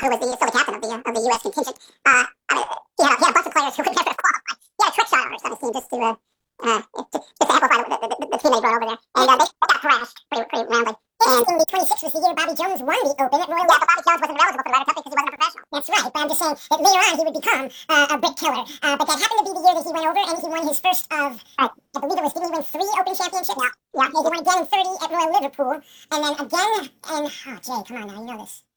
who was still the captain of the U.S. contingent, I mean, he had a bunch of players who could never qualify. He had a trick shot on his team just to amplify the team that he brought over there. And they got thrashed pretty roundly. Interestingly, 26 was the year Bobby Jones won the Open at Royal. Yeah, but Bobby Jones wasn't eligible for the Ryder Cup because he wasn't a professional. That's right, but I'm just saying that later on he would become a brick killer. But that happened to be the year that he went over, and he won his first of, I believe it was, didn't he win 3 Open championships? Yeah. He won again in 30 at Royal Liverpool, and then again, and, oh, Jay, come on now, you know this.